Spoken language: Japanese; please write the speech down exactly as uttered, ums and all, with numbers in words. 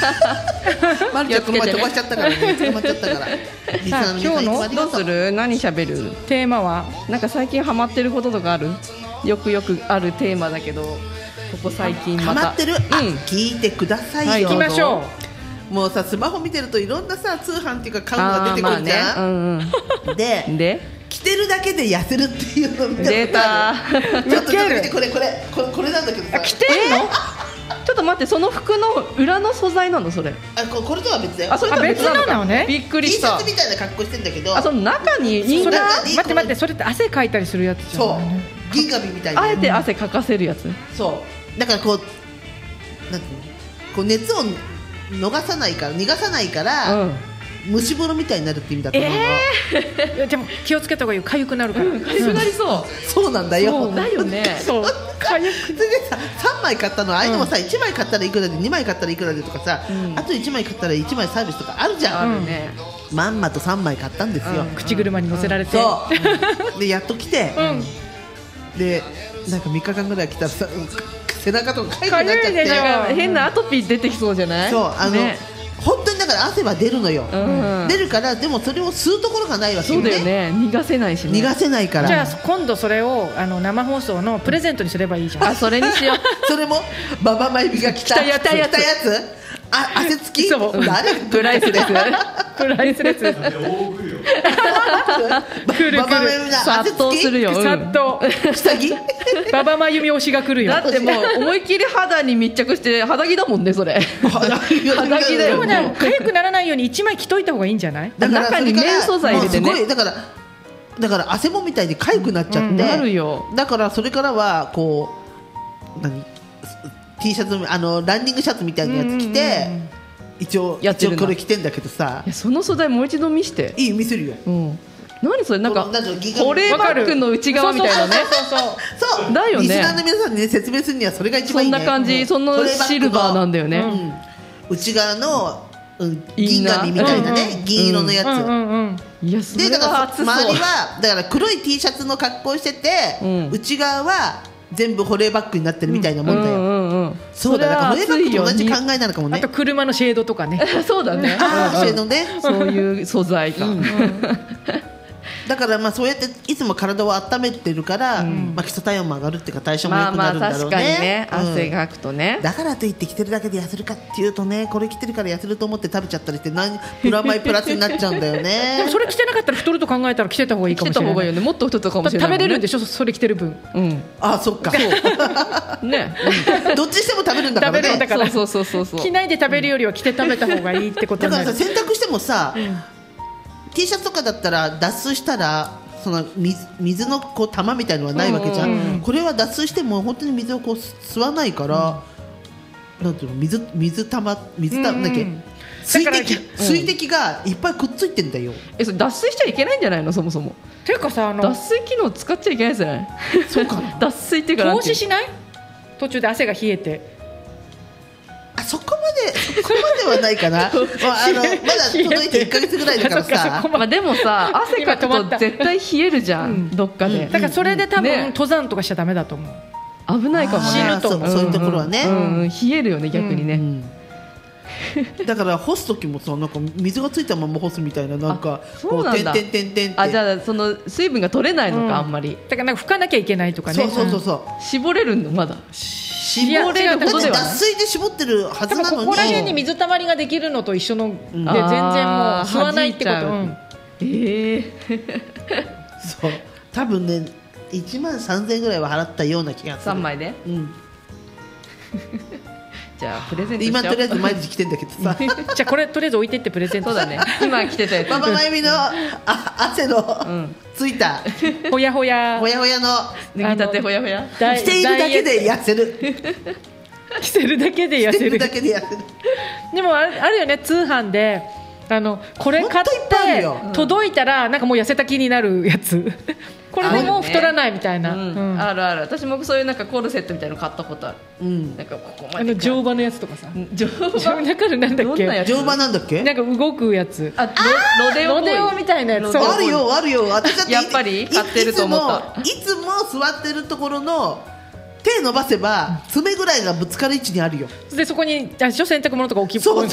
まるちゃんこの前飛ばしちゃったからね、捕まっちゃったからリスナーの皆さんいつもありがとう。 どうする？何喋る？ テーマはなんか最近ハマってることとかある？よくよくあるテーマだけど、ここ最近またハマってる、 うん、 聞いてくださいよ、 はい、 行きましょう。もうさ、スマホ見てるといろんなさ通販っていうか買うのが出てくるじゃん、 あー、まあね、うんうん、 でで着てるだけで痩せるっていうのを見た出たちょっと見て、これこれこれこれなんだけどさ、 着てんの？ ちょっと待って、その服の裏の素材なのそれ？ あ、ここれとは別だよ。 あ、それとは別なのか。 別なのね。 びっくり T しシャた。 ツみたいな格好してんだけど、 あ、その中にインナー。 待って待って、それって汗かいたりするやつじゃん。 そう、銀紙みたいな。 あえて汗かかせるやつ。 そうだからこうなんていうの、こう熱を逃さないから逃がさないから、うん、蒸し風呂みたいになるって意味だと思うの、 えー、でも気をつけた方がいいよ、痒くなるから、うん、 痒くなりそう、うん、 そうなんだよ、 そうだよねそうそれでささんまい買ったの、ああいうのもさ、うん、いちまい買ったらいくらでにまい買ったらいくらでとかさ、うん、あといちまい買ったらいちまいサービスとかあるじゃん、 あるね、 まんまとさんまい買ったんですよ、 うん、口車に乗せられて、 うん、そうでやっと来て、 うん、 でなんかみっかかんぐらい来たらさ、背中とか痒くなっちゃって、 なんか変なアトピー出てきそうじゃない？ そう、あの、ね、本当にだから汗は出るのよ、うんうん、出るから、でもそれを吸うところがないわけよね。 そうだよね、逃がせないしね、 逃がせないから。 じゃあ今度それをあの生放送のプレゼントにすればいいじゃん。 あ、それにしようそれもババマイビが来たやつ、 やつあ、汗つき、 そう、 誰プライスですプライスレスババマイビが殺到するよ、 殺到下着ババマユミ推しが来るよ。 だってもう思いっきり肌に密着して肌着だもんね、それ肌着だよ。 でもね、痒くならないようにいちまい着といた方がいいんじゃない？ だから中に綿素材入れてね、 すごいだからだから汗もみたいに痒くなっちゃって、うん、 なるよ。 だからそれからはこう何T シャツ、あのランニングシャツみたいなやつ着て、うんうん、一応一応これ着てんだけどさ、 いやその素材もう一度見して。 いい、見せるよ、うん、 何それ、なんか保冷バッグの内側みたいなね、 そうだよね。 リスナーの皆さんに、ね、説明するにはそれが一番いいね。 そんな感じ、そのシルバーなんだよね、うん、 内側の、うん、銀紙みたいなね、うんうん、銀色のやつ、うんうんうん、 いやそれは熱そう。 でだから周りはだから黒い T シャツの格好してて、うん、内側は全部保冷バッグになってるみたいなもんだよ、うんうんうん、そうだ、だから保冷バッグと同じ考えなのかもね。 あと車のシェードとかねそうだね、 あシェードね、 そういう素材か、うんうんだからまあそうやっていつも体を温めてるから、うんまあ、基礎体温も上がるっていうか代謝も良くなるんだろうね。まあまあ確かにね、 うん、汗がくとね。 だからといって着てるだけで痩せるかっていうとね、これ着てるから痩せると思って食べちゃったりして何プラマイプラスになっちゃうんだよねでもそれ着てなかったら太ると考えたら着てた方がいいかもしれない。 着てた方がいいよね、もっと太ったかもしれない、ね、 食べれるんでしょ、それ着てる分、うん、 あそっかそうね、うん、どっちしても食べるんだからね。 食べるんだからそうそうそうそう、 着ないで食べるよりは着て食べた方がいいってことになる。 だからさ、洗濯してもさ、うん、T シャツとかだったら脱水したらその 水, 水のこう玉みたいのはないわけじゃん、うんうんうん、これは脱水しても本当に水をこう吸わないから、うん、なんていうの、水水玉水玉、うんうん、だっけ水滴、うん、水滴がいっぱいくっついてんだよ。 え、それ脱水しちゃいけないんじゃないの、そもそも。 ていうかさ、あの脱水機能使っちゃいけないじゃない。 そうかな脱水っていうか、 投資しない？途中で汗が冷えて。 あそこまでそこまではないかな、まあ、あのまだ届いていっかげつぐらいだからさまあでもさ、汗かくと絶対冷えるじゃん、うん、どっかで、 うん、だからそれで多分、ね、登山とかしちゃダメだと思う。 危ないかもね、 死ぬと思う。 そういうところはね、 うんうんうん、冷えるよね逆にね、うんうん、だから干す時もさ、なんか水がついたまま干すみたいな、なんかそうなんだ、 てんてんてんてんって、 あ、じゃあその水分が取れないのか、うん、あんまりだからなんか拭かなきゃいけないとかね。 そうそうそうそう、 うん、絞れるのまだ絞れるほどではない。 脱水で絞ってるはずなのに、 ここら辺に水たまりができるのと一緒ので、全然もう吸わないってこと、うん、 えー、 そう多分ねいちまんさんぜんえんぐらいは払ったような気がする。 さんまいで、うんじゃあプレゼントしちゃおう。 今とりあえず毎日着てんだけどさじゃあこれとりあえず置いてってプレゼント。 そうだね、今着てたやつパパまゆみのあ汗の、うん、ついたほやほやほやほやの脱ぎたてほやほや、 着ているだけで痩せる着てるだけで痩せる。着てるだけで痩せるでもあるよね、通販であのこれ買って届いたらなんかもう痩せた気になるやつこれでもう太らないみたいな、 あるね、うんうん、あるある。私もそういうなんかコルセットみたいなの買ったことある、うん、なんかここまであの乗馬のやつとかさ、 乗馬だからなんだっけ、 乗馬なんだっけ、 なんか動くやつ、 あロデオロデオみたいなやつ。 あるよあるよ、私だってやっぱり買ってると思った。 いつもいつも座ってるところの手伸ばせば爪ぐらいがぶつかる位置にあるよ。 でそこに洗濯物とか置き、 そう